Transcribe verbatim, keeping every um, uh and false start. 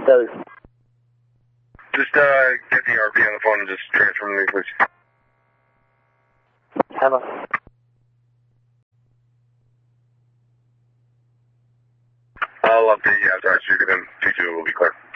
those. Just uh, get the R P on the phone and just transfer me, please. Hello. I'll update you after I shoot it in. T two will be clear.